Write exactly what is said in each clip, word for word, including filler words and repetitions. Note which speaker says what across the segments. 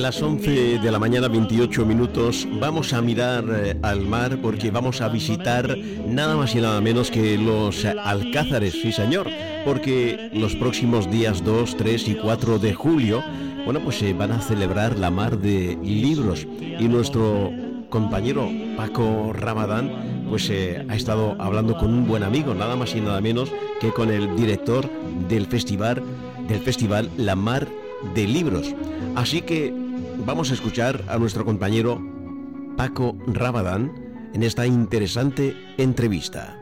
Speaker 1: Las once de la mañana, veintiocho minutos, vamos a mirar eh, al mar porque vamos a visitar nada más y nada menos que los eh, Alcázares, sí señor, porque los próximos días dos, tres y cuatro de julio, bueno, pues se eh, van a celebrar la Mar de Libros y nuestro compañero Paco Ramadán pues eh, ha estado hablando con un buen amigo, nada más y nada menos que con el director del festival, del festival La Mar de Libros. Así que vamos a escuchar a nuestro compañero Paco Ramadán en esta interesante entrevista.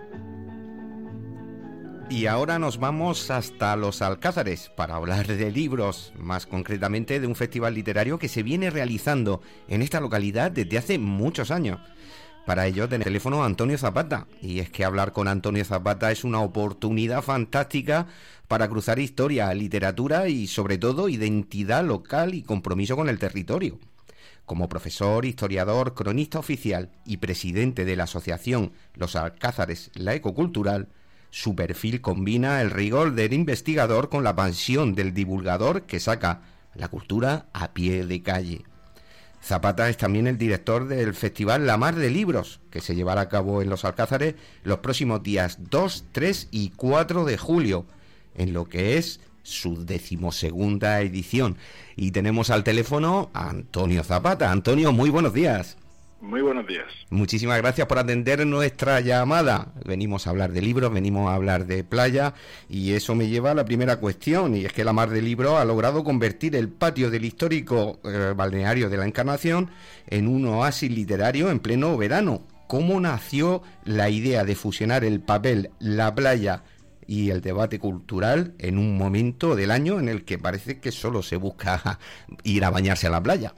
Speaker 2: Y ahora nos vamos hasta los Alcázares para hablar de libros, más concretamente de un festival literario que se viene realizando en esta localidad desde hace muchos años. Para ello tenemos el teléfono a Antonio Zapata, y es que hablar con Antonio Zapata es una oportunidad fantástica para cruzar historia, literatura y sobre todo identidad local y compromiso con el territorio. Como profesor, historiador, cronista oficial y presidente de la asociación Los Alcázares, la Ecocultural, su perfil combina el rigor del investigador con la pasión del divulgador que saca la cultura a pie de calle. Zapata es también el director del festival La Mar de Libros, que se llevará a cabo en Los Alcázares los próximos días dos, tres y cuatro de julio, en lo que es su decimosegunda edición. Y tenemos al teléfono a Antonio Zapata. Antonio, muy buenos días.
Speaker 3: Muy buenos días.
Speaker 2: Muchísimas gracias por atender nuestra llamada. Venimos a hablar de libros, venimos a hablar de playa, y eso me lleva a la primera cuestión, y es que la Mar de Libros ha logrado convertir el patio del histórico eh, balneario de la Encarnación en un oasis literario en pleno verano. ¿Cómo nació la idea de fusionar el papel, la playa y el debate cultural en un momento del año en el que parece que solo se busca ir a bañarse a la playa?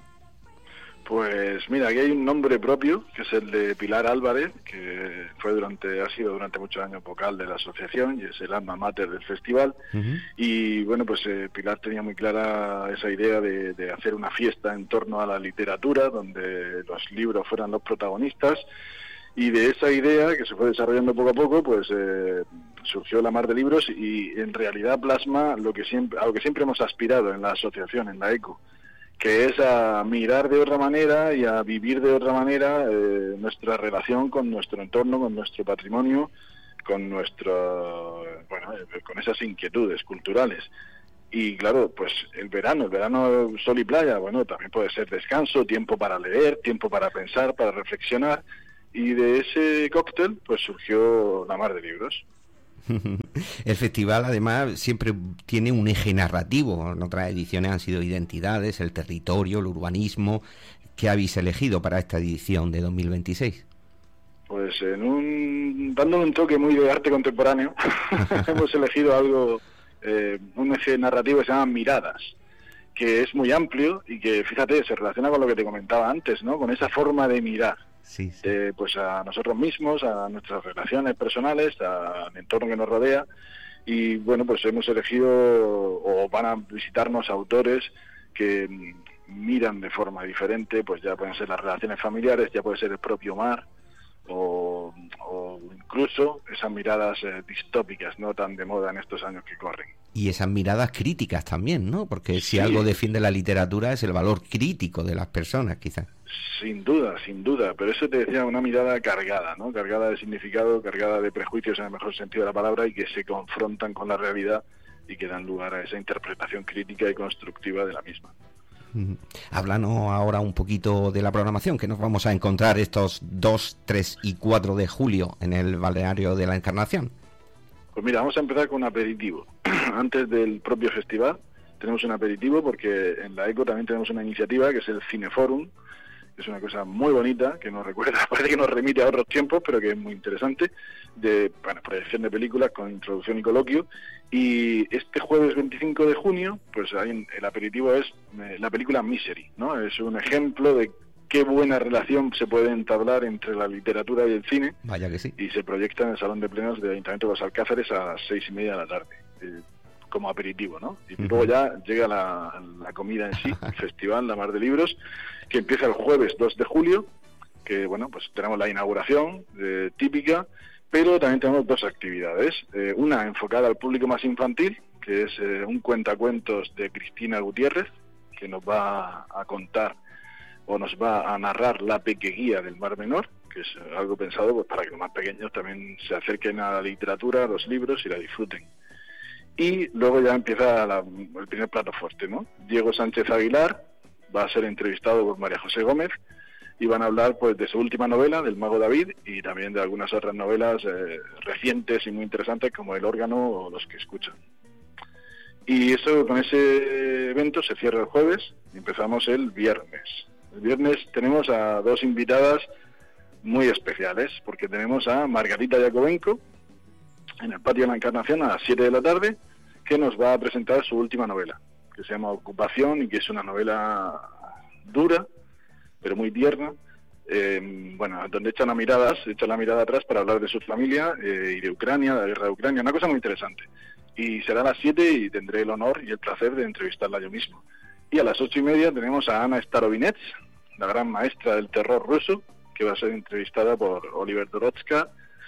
Speaker 3: Pues mira, aquí hay un nombre propio, que es el de Pilar Álvarez, que fue durante ha sido durante muchos años vocal de la asociación y es el alma mater del festival. Uh-huh. Y bueno, pues eh, Pilar tenía muy clara esa idea de, de hacer una fiesta en torno a la literatura, donde los libros fueran los protagonistas. Y de esa idea, que se fue desarrollando poco a poco, pues eh, surgió la Mar de Libros, y en realidad plasma lo que siempre, a lo que siempre hemos aspirado en la asociación, en la ECO, que es a mirar de otra manera y a vivir de otra manera eh, nuestra relación con nuestro entorno, con nuestro patrimonio, con nuestro, bueno, eh, con esas inquietudes culturales. Y claro, pues el verano, el verano sol y playa, bueno, también puede ser descanso, tiempo para leer, tiempo para pensar, para reflexionar, y de ese cóctel pues surgió la Mar de Libros.
Speaker 2: El festival además siempre tiene un eje narrativo. En otras ediciones han sido identidades, el territorio, el urbanismo. ¿Qué habéis elegido para esta edición de dos mil veintiséis?
Speaker 3: Pues en un dándole un toque muy de arte contemporáneo hemos elegido algo, eh, un eje narrativo que se llama Miradas, que es muy amplio y que, fíjate, se relaciona con lo que te comentaba antes, ¿no? Con esa forma de mirar. Sí, sí. Eh, pues a nosotros mismos, a nuestras relaciones personales, al entorno que nos rodea. Y bueno, pues hemos elegido, o van a visitarnos autores que miran de forma diferente, pues ya pueden ser las relaciones familiares, ya puede ser el propio mar, o, o incluso esas miradas eh, distópicas, no tan de moda en estos años que corren.
Speaker 2: Y esas miradas críticas también, ¿no? Porque si
Speaker 3: sí.
Speaker 2: algo defiende la literatura es el valor crítico de las personas, quizás.
Speaker 3: Sin duda, sin duda, pero eso te decía, una mirada cargada, ¿no? Cargada de significado, cargada de prejuicios en el mejor sentido de la palabra, y que se confrontan con la realidad y que dan lugar a esa interpretación crítica y constructiva de la misma.
Speaker 2: Uh-huh. Háblanos ahora un poquito de la programación que nos vamos a encontrar estos dos, tres y cuatro de julio en el balneario de la Encarnación.
Speaker 3: Pues mira, vamos a empezar con un aperitivo. Antes del propio festival tenemos un aperitivo, porque en la ECO también tenemos una iniciativa que es el Cineforum. Es una cosa muy bonita, que nos recuerda, parece que nos remite a otros tiempos, pero que es muy interesante, de bueno, proyección de películas con introducción y coloquio. Y este jueves veinticinco de junio, pues hay, el aperitivo es eh, la película Misery, ¿no? Es un ejemplo de qué buena relación se puede entablar entre la literatura y el cine.
Speaker 2: Vaya que sí.
Speaker 3: Y se proyecta en el Salón de Plenos del Ayuntamiento de Los Alcázares a las seis y media de la tarde. Eh, como aperitivo, ¿no? Y uh-huh. luego ya llega la, la comida en sí, el festival La Mar de Libros, que empieza el jueves dos de julio, que bueno, pues tenemos la inauguración eh, típica, pero también tenemos dos actividades, eh, una enfocada al público más infantil, que es eh, un cuentacuentos de Cristina Gutiérrez, que nos va a contar o nos va a narrar la pequeguía del Mar Menor, que es algo pensado pues para que los más pequeños también se acerquen a la literatura, a los libros y la disfruten. Y luego ya empieza la, el primer plato fuerte, ¿no? Diego Sánchez Aguilar va a ser entrevistado por María José Gómez y van a hablar pues de su última novela, del Mago David, y también de algunas otras novelas eh, recientes y muy interesantes como El órgano o Los que escuchan. Y eso, con ese evento se cierra el jueves y empezamos el viernes. El viernes tenemos a dos invitadas muy especiales, porque tenemos a Margarita Yakovenko en el Patio de la Encarnación a las siete de la tarde, que nos va a presentar su última novela, que se llama Ocupación, y que es una novela dura, pero muy tierna, eh, bueno, donde echa la mirada, echa la mirada atrás para hablar de su familia eh, y de Ucrania, de la guerra de Ucrania, una cosa muy interesante. Y será a las siete y tendré el honor y el placer de entrevistarla yo mismo. Y a las ocho y media tenemos a Ana Starovinets, la gran maestra del terror ruso, que va a ser entrevistada por Oliver Dorotzka,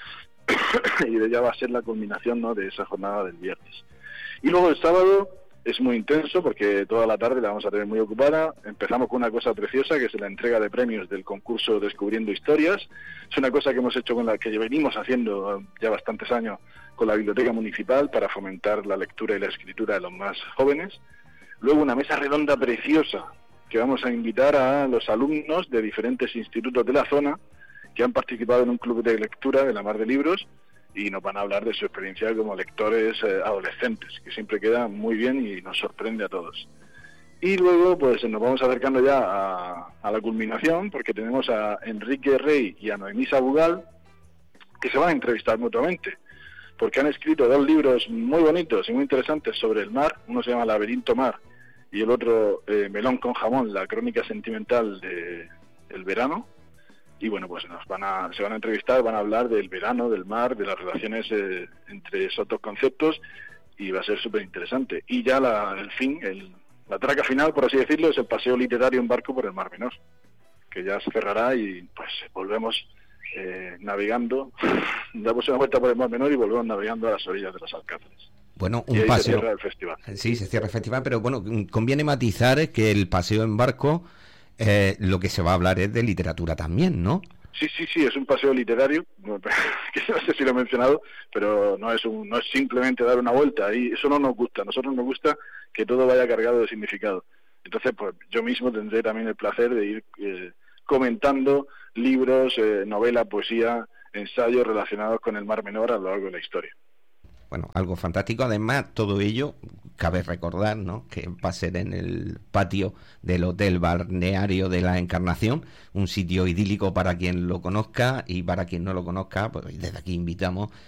Speaker 3: y de ella va a ser la culminación, ¿no?, de esa jornada del viernes. Y luego el sábado es muy intenso porque toda la tarde la vamos a tener muy ocupada. Empezamos con una cosa preciosa, que es la entrega de premios del concurso Descubriendo Historias. Es una cosa que hemos hecho, con la que venimos haciendo ya bastantes años con la Biblioteca Municipal para fomentar la lectura y la escritura de los más jóvenes. Luego una mesa redonda preciosa que vamos a invitar a los alumnos de diferentes institutos de la zona que han participado en un club de lectura de la Mar de Libros, y nos van a hablar de su experiencia como lectores eh, adolescentes, que siempre queda muy bien y nos sorprende a todos. Y luego pues nos vamos acercando ya a, a la culminación, porque tenemos a Enrique Rey y a Noemí Sabugal, que se van a entrevistar mutuamente, porque han escrito dos libros muy bonitos y muy interesantes sobre el mar. Uno se llama Laberinto Mar y el otro eh, Melón con jamón, la crónica sentimental de el verano. Y bueno, pues nos van a, se van a entrevistar, van a hablar del verano, del mar, de las relaciones eh, entre esos dos conceptos, y va a ser súper interesante. Y ya la, el fin, el, la traca final, por así decirlo, es el paseo literario en barco por el Mar Menor, que ya se cerrará y pues volvemos eh, navegando, damos una vuelta por el Mar Menor y volvemos navegando a las orillas de los Alcázares.
Speaker 2: Bueno, un
Speaker 3: y ahí
Speaker 2: paseo.
Speaker 3: se cierra el festival.
Speaker 2: Sí, se cierra el festival, pero bueno, conviene matizar que el paseo en barco, eh, lo que se va a hablar es de literatura también, ¿no?
Speaker 3: Sí, sí, sí, es un paseo literario, que no sé si lo he mencionado, pero no es un, no es simplemente dar una vuelta, y eso no nos gusta. A nosotros nos gusta que todo vaya cargado de significado. Entonces, pues yo mismo tendré también el placer de ir eh, comentando libros, eh, novela, poesía, ensayos relacionados con el Mar Menor a lo largo de la historia.
Speaker 2: Bueno, algo fantástico. Además, todo ello, cabe recordar, ¿no?, que va a ser en el patio del Hotel Balneario de la Encarnación, un sitio idílico para quien lo conozca, y para quien no lo conozca, pues desde aquí invitamos